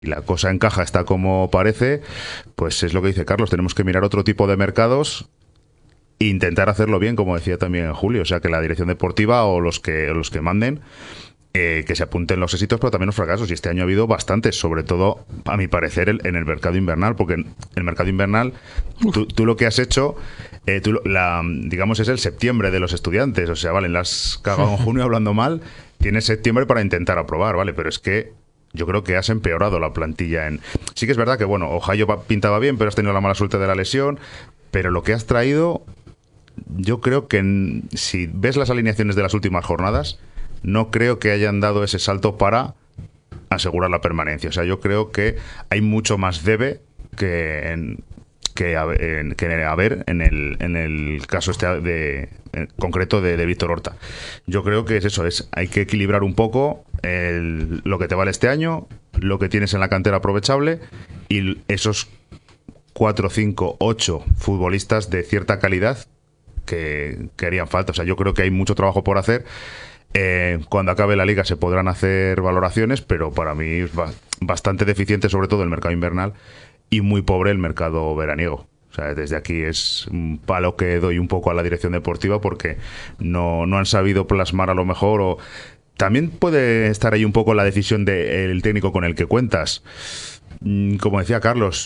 y la cosa encaja, está como parece, pues es lo que dice Carlos, tenemos que mirar otro tipo de mercados e intentar hacerlo bien, como decía también Julio, o sea, que la dirección deportiva o los que manden, que se apunten los éxitos, pero también los fracasos. Y este año ha habido bastantes, sobre todo, a mi parecer, en el mercado invernal, porque en el mercado invernal tú lo que has hecho, digamos, es el septiembre de los estudiantes. O sea, vale, la has cagado en junio hablando mal, tienes septiembre para intentar aprobar, ¿vale? Pero es que yo creo que has empeorado la plantilla en... Sí que es verdad que, bueno, Ohio pintaba bien, pero has tenido la mala suerte de la lesión, pero lo que has traído, yo creo que si ves las alineaciones de las últimas jornadas, no creo que hayan dado ese salto para asegurar la permanencia. O sea, yo creo que hay mucho más debe que haber en el caso en concreto de Víctor Horta. Yo creo que es eso, hay que equilibrar un poco lo que te vale este año, lo que tienes en la cantera aprovechable y esos 4, 5, 8 futbolistas de cierta calidad que harían falta. O sea, yo creo que hay mucho trabajo por hacer. Cuando acabe la liga se podrán hacer valoraciones, pero para mí es bastante deficiente, sobre todo el mercado invernal, y muy pobre el mercado veraniego. O sea, desde aquí es un palo que doy un poco a la dirección deportiva porque no han sabido plasmar a lo mejor, o también puede estar ahí un poco la decisión del técnico con el que cuentas. Como decía Carlos,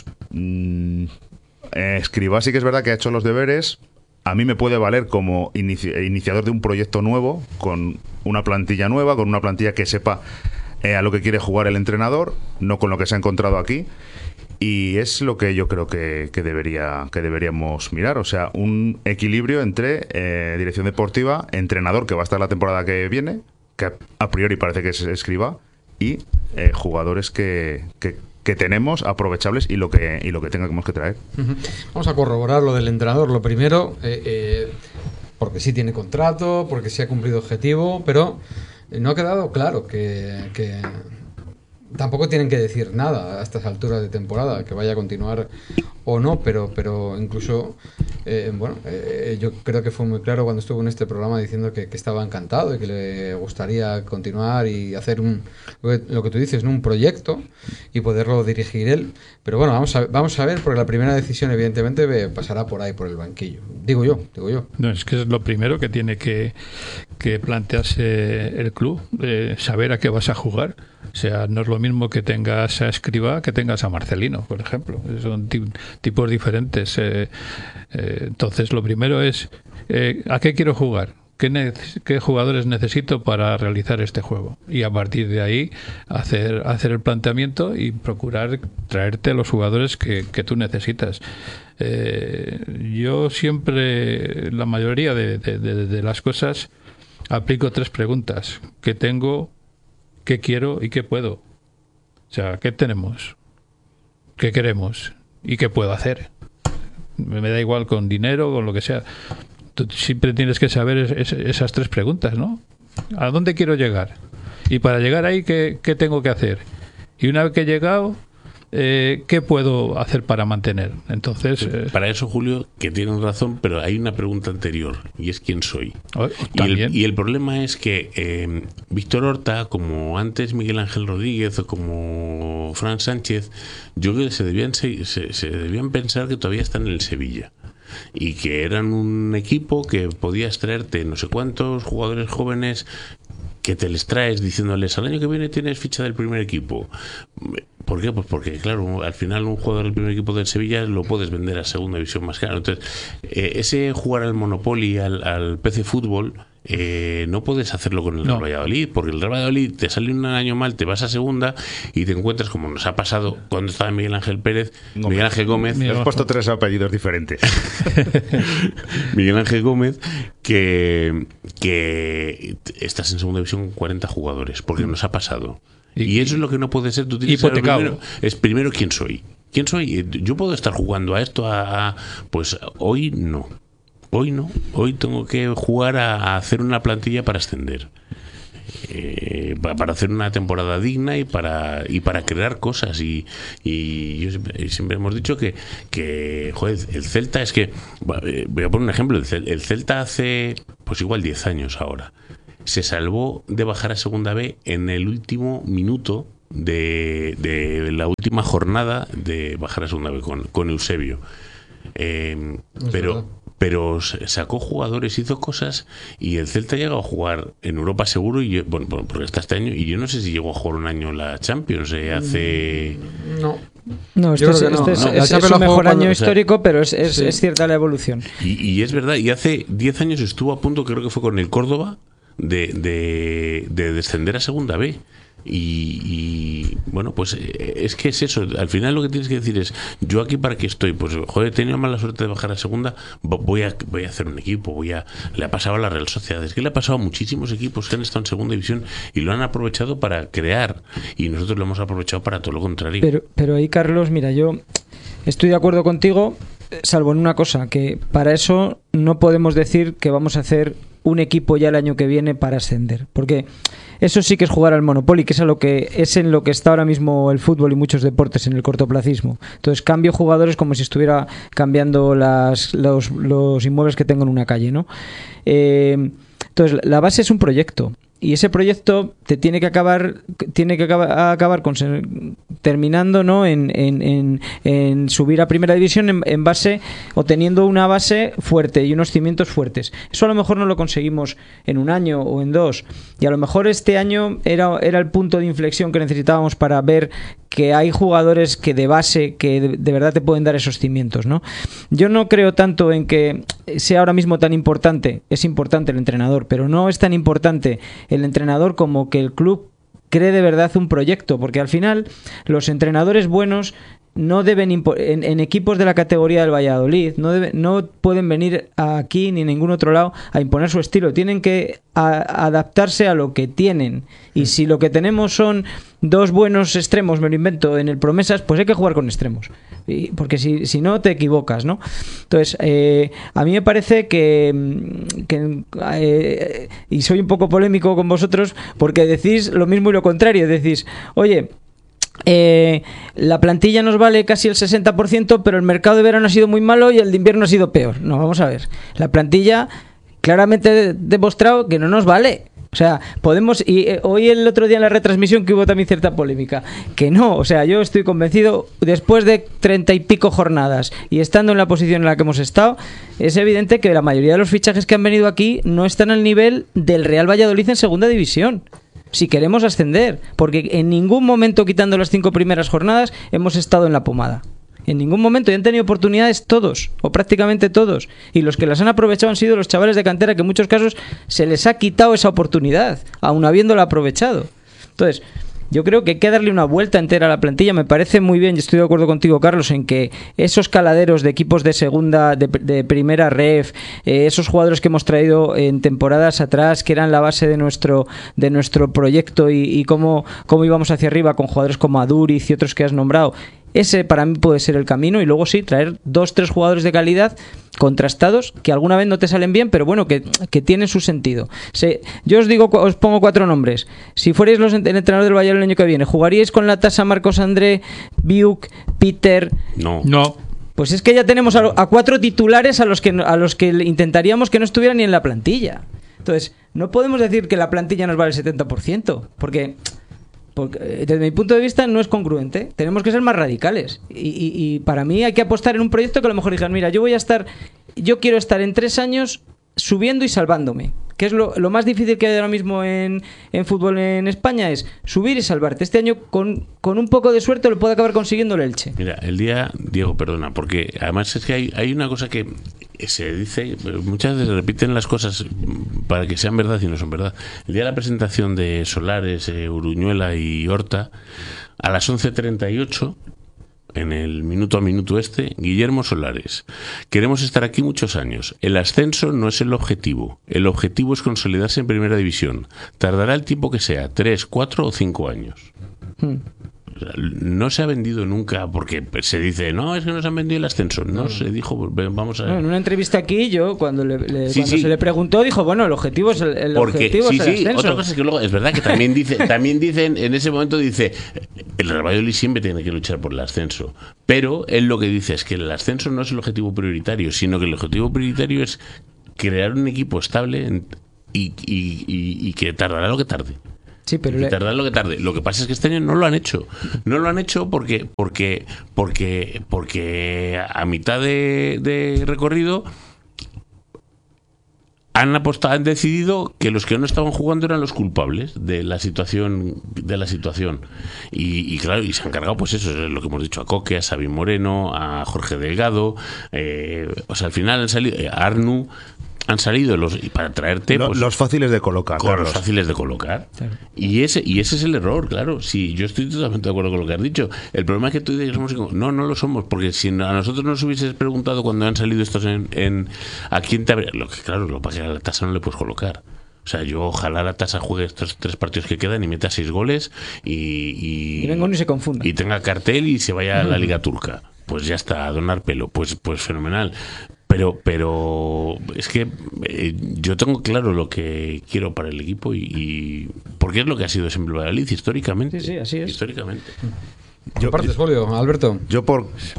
Escribá sí que es verdad que ha hecho los deberes. A mí me puede valer como iniciador de un proyecto nuevo, con una plantilla nueva, con una plantilla que sepa a lo que quiere jugar el entrenador, no con lo que se ha encontrado aquí. Y es lo que yo creo que deberíamos mirar. O sea, un equilibrio entre dirección deportiva, entrenador que va a estar la temporada que viene, que a priori parece que es Escribá, y jugadores que tenemos aprovechables y lo que tengamos que traer. Vamos a corroborar lo del entrenador. Lo primero, porque sí tiene contrato, porque sí ha cumplido objetivo, pero no ha quedado claro que tampoco tienen que decir nada a estas alturas de temporada, que vaya a continuar o no, pero incluso yo creo que fue muy claro cuando estuvo en este programa diciendo que estaba encantado y que le gustaría continuar y hacer lo que tú dices, ¿no? Un proyecto y poderlo dirigir él. Pero bueno, vamos a ver, porque la primera decisión evidentemente pasará por ahí, por el banquillo. Digo yo. No, es que es lo primero que tiene que plantearse el club, saber a qué vas a jugar. O sea, no es lo mismo que tengas a Escribá que tengas a Marcelino, por ejemplo. Son tipos diferentes. Entonces, lo primero es ¿a qué quiero jugar? ¿Qué jugadores necesito para realizar este juego? Y a partir de ahí hacer el planteamiento y procurar traerte los jugadores que tú necesitas. Yo siempre, la mayoría de las cosas, aplico 3 preguntas. ¿Qué tengo? ¿Qué quiero y qué puedo? O sea, ¿qué tenemos? ¿Qué queremos? ¿Y qué puedo hacer? Me da igual con dinero, con lo que sea. Tú siempre tienes que saber esas 3 preguntas, ¿no? ¿A dónde quiero llegar? Y para llegar ahí, ¿qué tengo que hacer? Y una vez que he llegado, ¿qué puedo hacer para mantener? Entonces, para eso, Julio, que tienes razón, pero hay una pregunta anterior, y es ¿quién soy? Y el problema es que Víctor Horta, como antes Miguel Ángel Rodríguez o como Fran Sánchez, yo creo que se debían pensar que todavía están en el Sevilla y que eran un equipo que podías traerte no sé cuántos jugadores jóvenes que te les traes diciéndoles al año que viene tienes ficha del primer equipo. ¿Por qué? Pues porque, claro, al final un jugador del primer equipo del Sevilla lo puedes vender a segunda división más caro. Entonces, ese jugar al Monopoly, al PC Fútbol, no puedes hacerlo con el Real Valladolid, porque el Real Valladolid te sale un año mal, te vas a segunda y te encuentras, como nos ha pasado cuando estaba Miguel Ángel Gómez. Me has puesto 3 apellidos diferentes. Miguel Ángel Gómez, que estás en segunda división con 40 jugadores, porque nos ha pasado. Y eso es lo que no puede ser. Tú tienes que saber primero quién soy. ¿Quién soy? Yo puedo estar jugando a esto, pues hoy no. Hoy tengo que jugar a hacer una plantilla para ascender. Para hacer una temporada digna y para crear cosas. Y siempre hemos dicho que joder, el Celta es que... Voy a poner un ejemplo. El Celta hace pues igual 10 años ahora se salvó de bajar a segunda B en el último minuto de la última jornada de bajar a segunda B con Eusebio. Pero sacó jugadores, hizo cosas, y el Celta llegó a jugar en Europa seguro, y bueno, porque está este año, y yo no sé si llegó a jugar un año la Champions hace... No, este es su mejor año histórico, pero es cierta la evolución. Y es verdad, y hace 10 años estuvo a punto, creo que fue con el Córdoba, de descender a segunda B. Y bueno, pues es que es eso. Al final lo que tienes que decir es: yo aquí para qué estoy, pues joder, he tenido mala suerte de bajar a segunda, voy a hacer un equipo. Le ha pasado a la Real Sociedad, es que le ha pasado a muchísimos equipos que han estado en segunda división y lo han aprovechado para crear, y nosotros lo hemos aprovechado para todo lo contrario. Pero ahí, Carlos, mira, yo estoy de acuerdo contigo, salvo en una cosa, que para eso no podemos decir que vamos a hacer un equipo ya el año que viene para ascender, porque eso sí que es jugar al Monopoly, que es en lo que está ahora mismo el fútbol y muchos deportes, en el cortoplacismo. Entonces cambio jugadores como si estuviera cambiando los inmuebles que tengo en una calle, ¿no? Entonces la base es un proyecto, y ese proyecto te tiene que acabar terminando, ¿no?, en subir a primera división en base, o teniendo una base fuerte y unos cimientos fuertes. Eso a lo mejor no lo conseguimos en un año o en 2, y a lo mejor este año era el punto de inflexión que necesitábamos para ver que hay jugadores que de base que de verdad te pueden dar esos cimientos, ¿no? Yo no creo tanto en que sea ahora mismo tan importante. Es importante el entrenador, pero no es tan importante el entrenador como que el club cree de verdad un proyecto, porque al final los entrenadores buenos no deben en equipos de la categoría del Valladolid no pueden venir aquí ni en ningún otro lado a imponer su estilo. Tienen que adaptarse a lo que tienen, y si lo que tenemos son dos buenos extremos, me lo invento, en el Promesas, pues hay que jugar con extremos, porque si no te equivocas, ¿no? Entonces a mí me parece que y soy un poco polémico con vosotros, porque decís lo mismo y lo contrario. Decís: oye, la plantilla nos vale casi el 60%, pero el mercado de verano ha sido muy malo y el de invierno ha sido peor. No, vamos a ver. La plantilla claramente demostrado que no nos vale. O sea, podemos... Y hoy, el otro día en la retransmisión, que hubo también cierta polémica, que no, o sea, yo estoy convencido, después de 30 y pico jornadas y estando en la posición en la que hemos estado, es evidente que la mayoría de los fichajes que han venido aquí no están al nivel del Real Valladolid en segunda división, si queremos ascender, porque en ningún momento, quitando las 5 primeras jornadas, hemos estado en la pomada. En ningún momento, y han tenido oportunidades todos, o prácticamente todos, y los que las han aprovechado han sido los chavales de cantera, que en muchos casos se les ha quitado esa oportunidad, aun habiéndola aprovechado. Entonces, yo creo que hay que darle una vuelta entera a la plantilla. Me parece muy bien, y estoy de acuerdo contigo, Carlos, en que esos caladeros de equipos de segunda, de primera ref, esos jugadores que hemos traído en temporadas atrás, que eran la base de nuestro proyecto, y cómo íbamos hacia arriba con jugadores como Aduriz y otros que has nombrado, ese para mí puede ser el camino. Y luego sí, traer 2-3 jugadores de calidad contrastados, que alguna vez no te salen bien, pero bueno, que tienen su sentido. Yo os pongo 4 nombres. Si fuerais el entrenador del Valladolid el año que viene, ¿jugaríais con la tasa Marcos André, Biuk, Peter? No. Pues es que ya tenemos a 4 titulares a los que intentaríamos que no estuvieran ni en la plantilla. Entonces, no podemos decir que la plantilla nos vale el 70%, porque desde mi punto de vista no es congruente. Tenemos que ser más radicales, y para mí hay que apostar en un proyecto que a lo mejor digan: mira, yo quiero estar en 3 años subiendo y salvándome, que es lo más difícil que hay ahora mismo en fútbol en España, es subir y salvarte. Este año con un poco de suerte lo puede acabar consiguiendo el Elche. Mira, Diego, perdona, porque además es que hay una cosa que se dice, muchas veces repiten las cosas para que sean verdad y no son verdad. El día de la presentación de Solares, Uruñuela y Horta, a las 11:38, en el minuto a minuto Guillermo Solares: queremos estar aquí muchos años. El ascenso no es el objetivo. El objetivo es consolidarse en primera división. Tardará el tiempo que sea, 3, 4 o 5 años. No se ha vendido nunca, porque se dice: no, es que nos han vendido el ascenso. No se dijo, vamos a ver. En una entrevista aquí, yo cuando se le preguntó, dijo: bueno, el objetivo es el ascenso. Otra cosa es que luego es verdad que también dicen en ese momento, dice: el Real Valladolid siempre tiene que luchar por el ascenso, pero él lo que dice es que el ascenso no es el objetivo prioritario, sino que el objetivo prioritario es crear un equipo estable y que tardará lo que tarde. Sí, pero y tardar lo que tarde. Lo que pasa es que este año no lo han hecho. No lo han hecho porque a mitad de recorrido han decidido que los que no estaban jugando eran los culpables de la situación. Y claro, y se han cargado, pues eso es lo que hemos dicho, a Coque, a Xavi Moreno, a Jorge Delgado, o sea, al final han salido a Arnu. Han salido y para traerte pues, los fáciles de colocar. Los fáciles de colocar. Claro. Y ese es el error, claro. Sí, yo estoy totalmente de acuerdo con lo que has dicho. El problema es que tú dices que somos... No lo somos, porque si a nosotros nos hubieses preguntado cuando han salido estos a quién te habría... Lo que pasa es que a la Tasa no le puedes colocar. O sea, yo ojalá la Tasa juegue estos 3 partidos que quedan y meta 6 goles y venga uno y se confunda. Y tenga cartel y se vaya a la Liga Turca. Pues ya está, a donar pelo. Pues fenomenal. Pero es que yo tengo claro lo que quiero para el equipo y porque es lo que ha sido siempre Valladolid históricamente. Sí, así es. Históricamente. Compartes, Julio, Alberto. Yo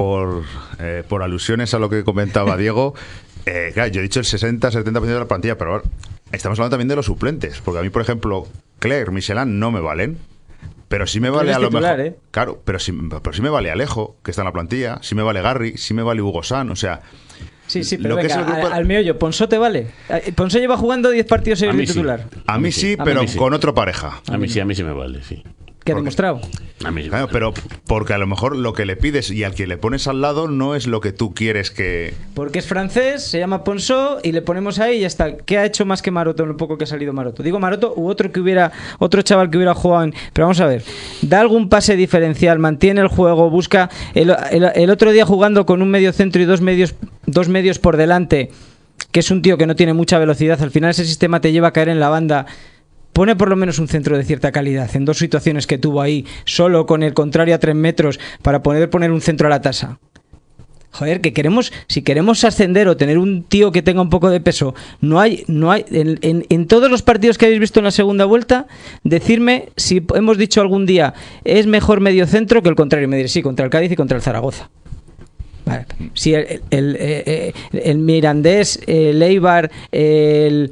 por alusiones a lo que comentaba Diego, claro, yo he dicho el 60-70% de la plantilla, pero estamos hablando también de los suplentes, porque a mí, por ejemplo, Clerc, Michelin no me valen. Pero sí me vale a lo mejor. Claro, pero sí me vale Alejo, que está en la plantilla, sí me vale Garri, sí me vale Hugo San, o sea. Sí, pero venga, al meollo, ¿Ponsó te vale? Ponsó lleva jugando 10 partidos de titular. A mí sí, pero con otra pareja. A mí sí me vale, sí. ¿Qué ha demostrado? A mí sí. Claro, pero porque a lo mejor lo que le pides y al que le pones al lado no es lo que tú quieres que... Porque es francés, se llama Ponsó y le ponemos ahí y ya está. ¿Qué ha hecho más que Maroto en lo poco que ha salido Maroto? Digo Maroto u otro chaval que hubiera jugado en... Pero vamos a ver, da algún pase diferencial, mantiene el juego, busca... El otro día jugando con un medio centro y dos medios por delante, que es un tío que no tiene mucha velocidad, al final ese sistema te lleva a caer en la banda. Pone por lo menos un centro de cierta calidad en 2 situaciones que tuvo ahí, solo con el contrario a 3 metros, para poder poner un centro a la Tasa. Joder, si queremos ascender o tener un tío que tenga un poco de peso, no hay en todos los partidos que habéis visto en la segunda vuelta, decirme si hemos dicho algún día es mejor medio centro que el contrario. Me diré sí, contra el Cádiz y contra el Zaragoza. Vale. Si el Mirandés, el Eibar, el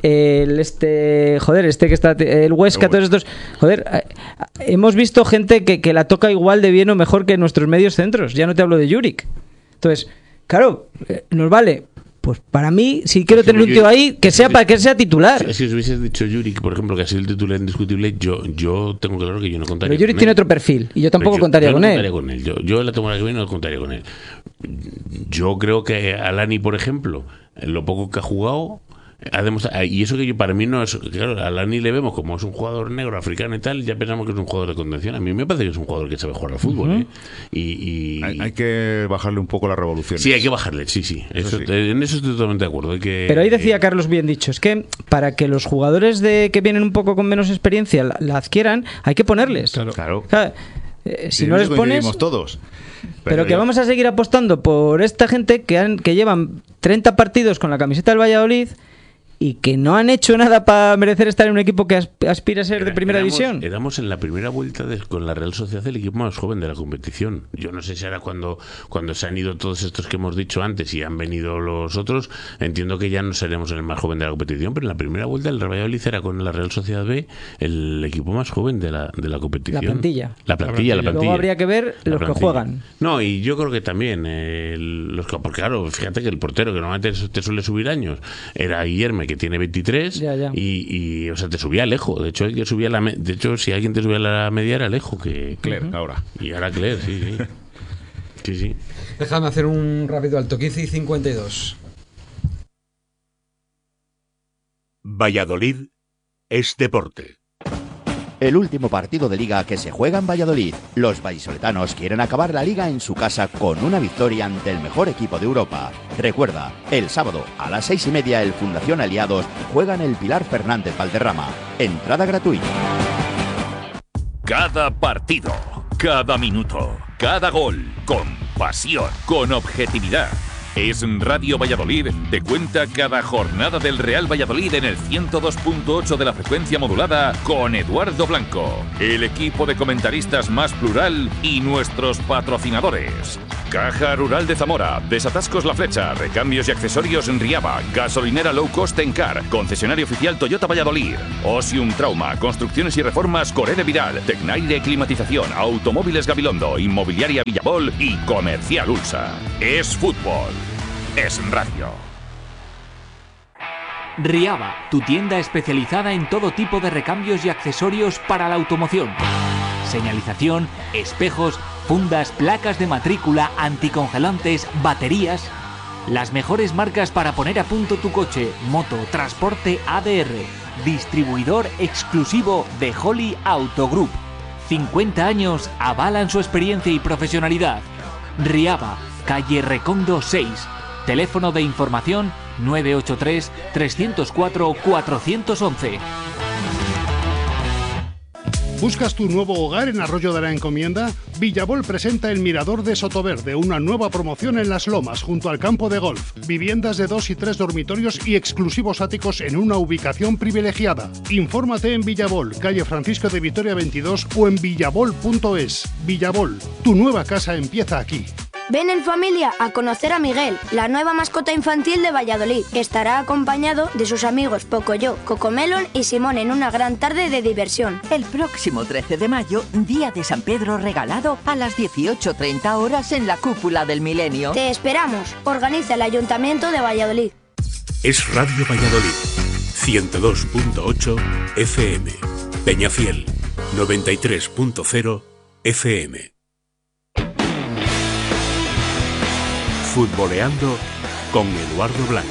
que está el Huesca, todos estos, hemos visto gente que la toca igual de bien o mejor que nuestros medios centros. Ya no te hablo de Juric. Entonces, claro, nos vale. Pues para mí, si quiero tener un tío ahí, que sea para que sea titular. Si os hubieses dicho Juric, por ejemplo, que ha sido el titular indiscutible, yo tengo claro que yo no contaría. Pero Juric tiene otro perfil y yo tampoco contaría con él. Yo la temporada que viene no contaría con él. Yo creo que Alani, por ejemplo, en lo poco que ha jugado, ha demostrado, y eso que yo, para mí no es, claro, a Alani le vemos como es un jugador negro, africano y tal, ya pensamos que es un jugador de contención. A mí me parece que es un jugador que sabe jugar al fútbol. Hay que bajarle un poco las revoluciones. Sí, hay que bajarle, sí. En eso estoy totalmente de acuerdo. Pero ahí decía Carlos bien dicho, es que para que los jugadores que vienen un poco con menos experiencia la adquieran, hay que ponerles. Claro. Si no les pones... todos. Pero que vamos a seguir apostando por esta gente que llevan 30 partidos con la camiseta del Valladolid y que no han hecho nada para merecer estar en un equipo que aspira a ser de primera división. Éramos en la primera vuelta con la Real Sociedad el equipo más joven de la competición. Yo no sé si ahora cuando se han ido todos estos que hemos dicho antes y han venido los otros, entiendo que ya no seremos el más joven de la competición, pero en la primera vuelta el Valladolid era con la Real Sociedad B el equipo más joven de la competición. La plantilla. Luego habría que ver los que juegan. No, y yo creo que también porque claro, fíjate que el portero que normalmente te suele subir años era Guillermo, que tiene 23 ya. Y o sea, te subía Alejo. De hecho, si alguien te subía la media era Alejo, que Clerc ahora. Y ahora Clerc, sí. Déjame hacer un rápido alto. 15:52. Valladolid es deporte. El último partido de Liga que se juega en Valladolid. Los vallisoletanos quieren acabar la Liga en su casa con una victoria ante el mejor equipo de Europa. Recuerda, el sábado a las 6:30 el Fundación Aliados juega en el Pilar Fernández Valderrama. Entrada gratuita. Cada partido, cada minuto, cada gol, con pasión, con objetividad. Es Radio Valladolid, te cuenta cada jornada del Real Valladolid en el 102.8 de la frecuencia modulada con Eduardo Blanco, el equipo de comentaristas más plural y nuestros patrocinadores. Caja Rural de Zamora, Desatascos La Flecha, Recambios y Accesorios en Riaba, Gasolinera Low Cost Encar, Concesionario Oficial Toyota Valladolid, Osium Trauma, Construcciones y Reformas Coré de Vidal, Tecnaire Climatización, Automóviles Gabilondo, Inmobiliaria Villabol y Comercial Ulsa. Es fútbol, es radio. Riaba, tu tienda especializada en todo tipo de recambios y accesorios para la automoción. Señalización, espejos, fundas, placas de matrícula, anticongelantes, baterías. Las mejores marcas para poner a punto tu coche, moto, transporte ADR. Distribuidor exclusivo de Holly Auto Group. 50 años avalan su experiencia y profesionalidad. Riaba, calle Recondo 6. Teléfono de información 983 304 411. ¿Buscas tu nuevo hogar en Arroyo de la Encomienda? Villabol presenta el Mirador de Sotoverde, una nueva promoción en Las Lomas, junto al campo de golf. Viviendas de 2 y 3 dormitorios y exclusivos áticos en una ubicación privilegiada. Infórmate en Villabol, calle Francisco de Vitoria 22 o en villabol.es. Villabol, tu nueva casa empieza aquí. Ven en familia a conocer a Miguel, la nueva mascota infantil de Valladolid. Estará acompañado de sus amigos Pocoyo, Cocomelon y Simón en una gran tarde de diversión. El próximo 13 de mayo, día de San Pedro regalado a las 18:30 horas en la Cúpula del Milenio. Te esperamos. Organiza el Ayuntamiento de Valladolid. Es Radio Valladolid, 102.8 FM. Peñafiel, 93.0 FM. Futboleando con Eduardo Blanco.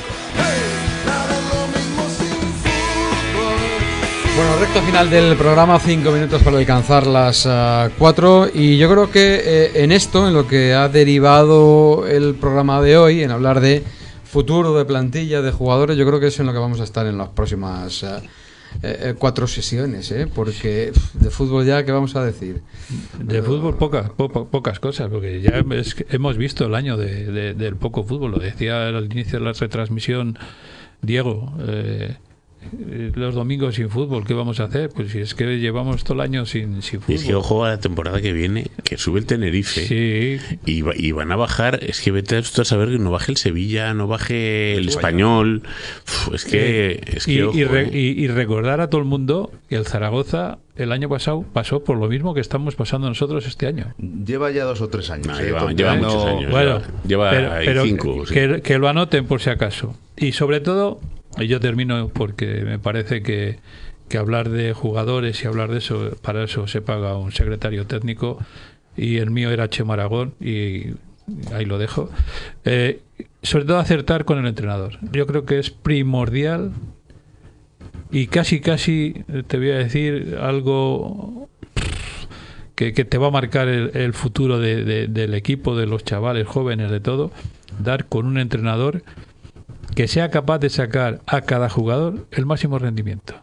Bueno, recta final del programa, 5 minutos para alcanzar las 4 y yo creo que en esto, en lo que ha derivado el programa de hoy, en hablar de futuro, de plantilla, de jugadores, yo creo que es en lo que vamos a estar en las próximas 4 sesiones, porque de fútbol ya, ¿qué vamos a decir? De fútbol pocas cosas, porque ya hemos visto el año del poco fútbol. Lo decía al inicio de la retransmisión Diego, los domingos sin fútbol, ¿qué vamos a hacer? Pues si es que llevamos todo el año sin fútbol. Y es que ojo a la temporada que viene, que sube el Tenerife, sí, y van a bajar. Es que vete a saber que no baje el Sevilla, no baje el Español. Y recordar a todo el mundo que el Zaragoza el año pasado pasó por lo mismo que estamos pasando nosotros este año. Lleva ya 2 o 3 años. No, lleva muchos años. Bueno, lleva pero 5. Que lo anoten por si acaso. Y sobre todo, y yo termino porque me parece que hablar de jugadores y hablar de eso, para eso se paga un secretario técnico, y el mío era Chema Aragón, y ahí lo dejo. Sobre todo acertar con el entrenador. Yo creo que es primordial, y casi te voy a decir algo que te va a marcar el futuro del equipo, de los chavales jóvenes, de todo. Dar con un entrenador que sea capaz de sacar a cada jugador el máximo rendimiento.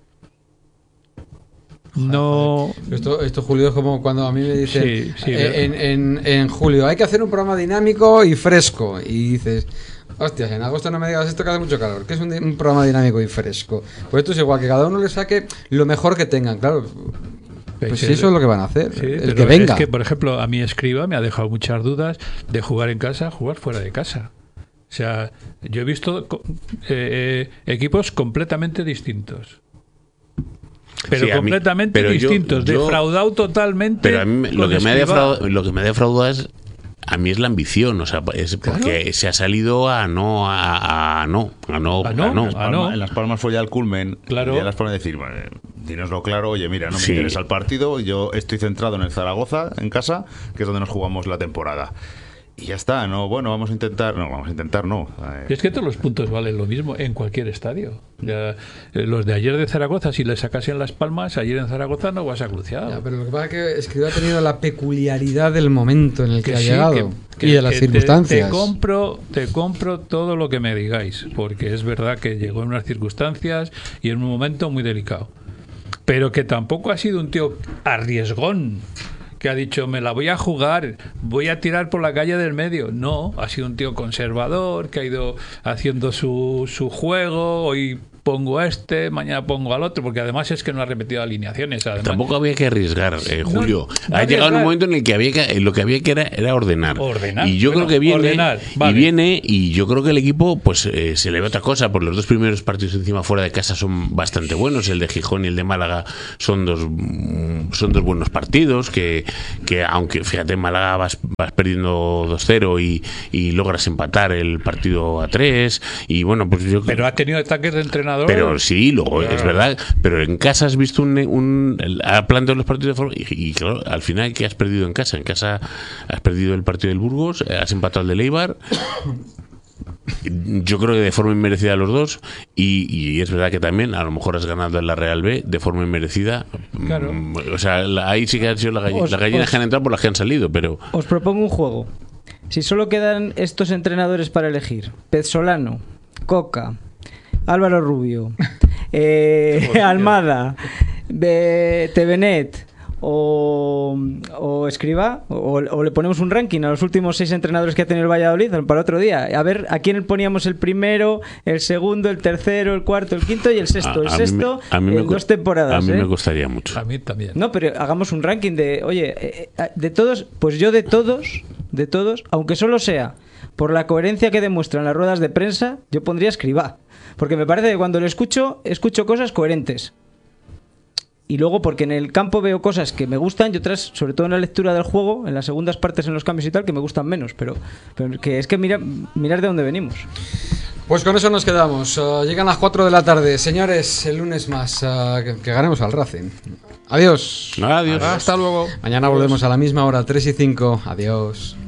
No. Esto Julio, es como cuando a mí me dicen sí, en julio hay que hacer un programa dinámico y fresco, y dices, hostias, en agosto no me digas esto que hace mucho calor, que es un programa dinámico y fresco. Pues esto es igual, que cada uno le saque lo mejor que tengan, claro. Pues sí, eso es lo que van a hacer, sí, el que venga. Es que, por ejemplo, a mi Escriba me ha dejado muchas dudas de jugar en casa, jugar fuera de casa. O sea, yo he visto equipos completamente distintos. Pero completamente distintos, defraudado totalmente. Pero a mí lo que me ha defraudado es, a mí es la ambición, o sea, es porque claro, se ha salido a no. En Las Palmas fue ya el culmen. Claro. Ya Las Palmas decir, dínoslo claro, oye, mira, no me interesa el partido, yo estoy centrado en el Zaragoza, en casa, que es donde nos jugamos la temporada. Y ya está, vamos a intentar. Es que todos los puntos valen lo mismo en cualquier estadio. Ya, los de ayer de Zaragoza, si le sacasen Las Palmas, ayer en Zaragoza no vas a cruciar. Ya, pero lo que pasa es que ha tenido la peculiaridad del momento en el que ha llegado y de las circunstancias. Te compro todo lo que me digáis, porque es verdad que llegó en unas circunstancias y en un momento muy delicado. Pero que tampoco ha sido un tío arriesgón, que ha dicho, me la voy a jugar, voy a tirar por la calle del medio. No, ha sido un tío conservador, que ha ido haciendo su juego, y pongo a este, mañana pongo al otro, porque además es que no ha repetido alineaciones. Además. Tampoco había que arriesgar, Julio. Ha llegado un momento en el que lo que había que era ordenar. Y yo creo que viene, y yo creo que el equipo pues se le ve otra cosa, porque los dos primeros partidos encima fuera de casa son bastante buenos, el de Gijón y el de Málaga son dos buenos partidos, que aunque fíjate, en Málaga vas perdiendo 2-0 y logras empatar el partido a 3, y bueno, pues yo... Pero ha tenido ataques de entrenador. Pero sí, luego es verdad, pero en casa has visto ha planteado los partidos de forma, y claro, al final, ¿qué has perdido en casa? En casa has perdido el partido del Burgos, has empatado el de Eibar. Yo creo que de forma inmerecida los dos, y es verdad que también a lo mejor has ganado en la Real B de forma inmerecida. Claro. O sea, ahí sí que han sido las gallinas que han entrado por las que han salido, pero... Os propongo un juego. Si solo quedan estos entrenadores para elegir: Pezzolano, Coca, Álvaro Rubio, Almada, Tevenet o Escribá, o le ponemos un ranking a los últimos 6 entrenadores que ha tenido el Valladolid para el otro día, a ver a quién poníamos el primero, el segundo, el tercero, el cuarto, el quinto y el sexto. El sexto en 2 temporadas. A mí me costaría mucho. A mí también. No, pero hagamos un ranking de, oye, de todos, pues yo de todos, aunque solo sea por la coherencia que demuestran las ruedas de prensa, yo pondría Escribá, porque me parece que cuando lo escucho cosas coherentes. Y luego porque en el campo veo cosas que me gustan y otras, sobre todo en la lectura del juego, en las segundas partes, en los cambios y tal, que me gustan menos. Pero que es que mirar de dónde venimos. Pues con eso nos quedamos. Llegan las 4 de la tarde. Señores, el lunes más que ganemos al Racing. Adiós. Adiós. Hasta luego. Mañana volvemos a la misma hora, 3:05. Adiós.